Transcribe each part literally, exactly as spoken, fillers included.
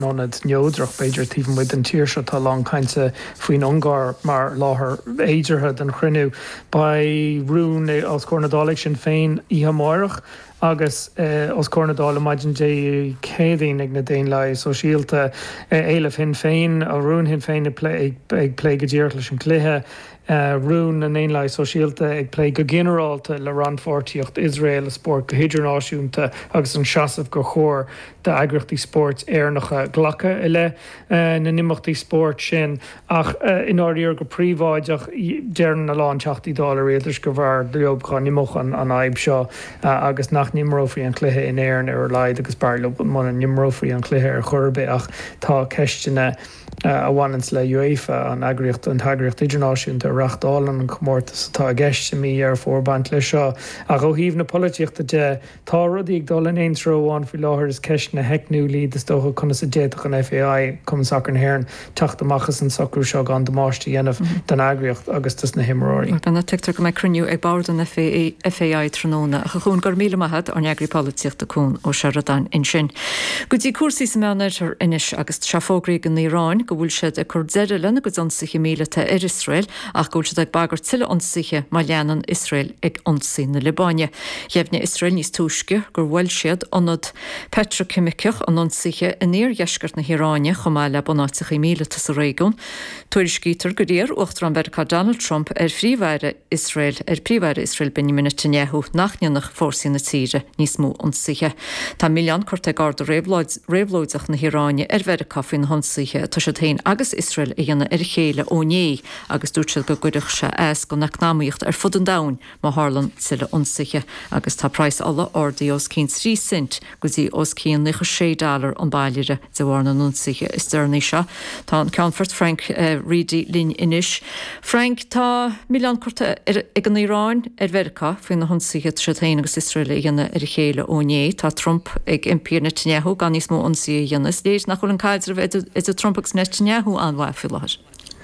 nonad neodrach beidir tífan with an tíir se tá lang kainte faoin ongar mar láthair éidirthe den chruinú ba rún os cornadálaigh sin féin ihamárach agus uh, os cornadála maidin dé cédín ag na déin lei so síalta uh, éileh hin féin a rún hin féin ag plé go ddíirt leis an cluthe Uh, rún na éon lei so síalta ag plé go generalta le ranfortíocht Israel a sport go hidirnáisiúnta agus an seasamh go chóir de agrachtaí sport éarnacha ghlacha ile uh, na nimachtaí sport sin ach uh, in áíor go príomháideach dearan na lán teachtaí dála réidir go bhar leobcha nimach an, an aib seo uh, agus nach nimrófaí an cluthe in éan ar leid agus barla man an nimrófaí an cluthe ar churbe ach tá ceistena Uh, a bhainans le UEFA an agriocht an tagriocht idirnáisiúnta reachtálan an chomórtas tá a gceiste mí ar fórbant le seo a go híomh na políochta de tá rudí ag dul in éon tróháin fi láthir is ceist na heicnú líd is dócha chuna sa déach an F A I cum sac an héirn teachtamachchas an sacrú seo gan do máiste dhéanamh den agriocht agus tas na himráí. Benna tetar go mé cruniú ag bard an F A I tróna a chuún gur míle maithad ar neagraí políochta cún ó Seradán in sin. Go dtí cuasaí sa meánar inis agus seafógraí an Iráin go bhfuil siad a chur deire lena goionsaige míleta ar Israel ach gúil siad ag bagart tuileionsaige má leanan Israel agionsaí na Libáine. Dheimhne Israel níos túisce gur bhfuil siad anad petrochimiciach anionsaige in níor dheisceart na Iráine chumá le bonáiticha míleta sa réigiún. Tuairir scítar go dtíar uachtar an America Donald Trump ar phríomhhaire Israel ar príomhhaire Israel Benjamin Netanyahu nachneannach fórsaí na tíre níos móionsaige. Tá millián chuirte gáda réabhlóideach na Iráine ar America faoinionsaige tá sé tain agus Israel a dhéanana ar chéile óné agus dúirteil go gcuideach se as go nachnáíocht ar fud an dain má hálan sileionsaige agus tá price alla ordaí os cín trí cent go dtí os cían nicha sé dálar an bailire de bhharnaionsaige is dearna seo. Tá an Comfort Frank uh, Reedy lin inis. Frank tá millián cuirta ag an Iráin ar America faoin naionsaige sé tain agus Israel a dhéanana ar chéile óné tá Trump ag impír Netanyahu gan níos móionsaí a dhéanana. Léir nach chuil an caidir is a Trump agus Netanyahu an bhaith láthir.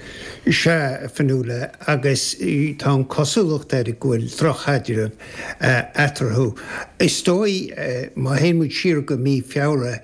Se fanúla agus tá cosúlacht ar ghfuil trochaidirh atarthú. Is dói má héimúid siar go mí feabhra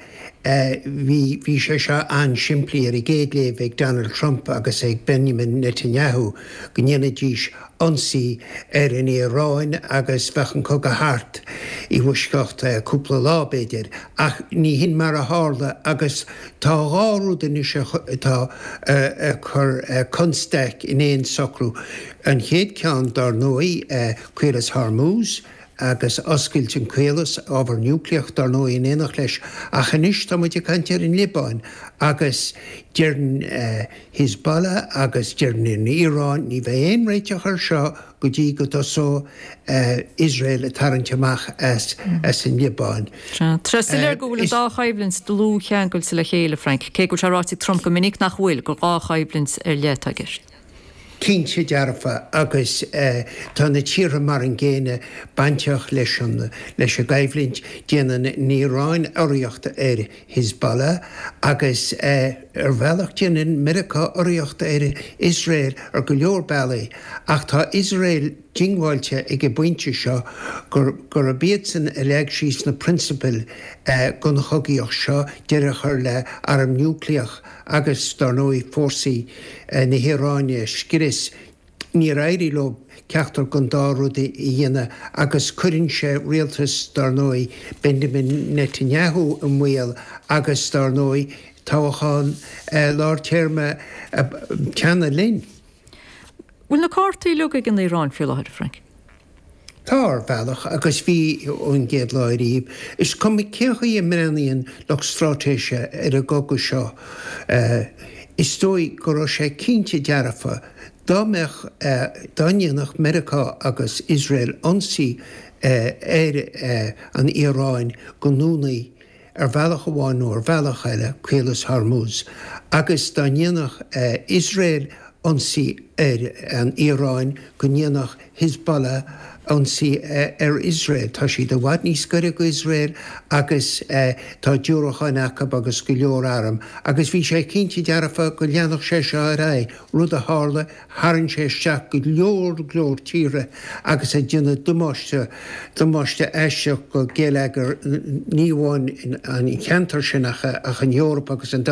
hí hí sé seo an siimplí ar i géadléh ag Donald Trump agus ag Benjamin Netanyahu go nnéanana díosionsaí ar in Iráin agus bhechan cog a thart i bhuisceocht cúpla lá beidir ach ní hin mar a hála agus tá gáú den is tá chur consteach in éon socrú an chéad ceann dar nóí Cuilas Hormuz agus oscailt an Cuilas ábhar núcleach dar nó in éanach leis a chanis tá muide cantear in Libáin agus dearan uh, Hezbollah agus dearan in Iráin ní bheith éon réiteach ar seo go dtí go dosó uh, Israel a tarantamach as, as in Libáin. Treisiir go bhfuil dá chaimblins dlú cheangail sa le chéile Frank, cé go ráí Trump go minic nach bhfuil go gá chaimblins ar létagirt. Cínte dearfa agus uh, tá na tíre mar an ggéine bainteach leis leis a gaimhlint déanana ní Iráin áireachta ar Hezbollah agus uh, ar bhealach déanaan America áireachta ar Israel ar go leor bailí ach tá Israel dingháilte ag a buinte seo gur gur a bíad san a leag síos na principal uh, gon chogaíoch seo deire chur le arm núcleach agus dar nóí fórsaí uh, na Iráine sciris ní éirí lob ceachtar gon dáród i dhéine agus cuirinne sé rialtas dar nóí Benjamin Netanyahu an mhuial agus dar nóí tábhacháin uh, lár téirme uh, ceanna linn. Bhfuil na cártaí lu ag an Iráin fiú láthir Frank? Tá bhealach agus bhí ón géad láiríomh. Is cum cécha i mréanaíon le strátéise ar a gogu seo. Uh, is dói go raibh sé cínte dearafa dámeach uh, daíonach America agus Israelionsaí uh, ar uh, an Iráin go núnaí ar bhealach amháin nó ar bhealach eile Cuilas Hormuz agus daíonach uh, Israel ansaí an Iráin go níanach Hezbollah ansaí ar Israel. Tá si do bhhaid níos scoire go Israel agus tá dúracháin acu agus go leor aram. Agus bhí sé cinnte dearafa go leanach sé se a rá rud a hála harann sé seach go leor glór tíre agus a duna dumáiste dumáiste eiseach go géalagur níháin an cheantar sin a an Eorpa agus an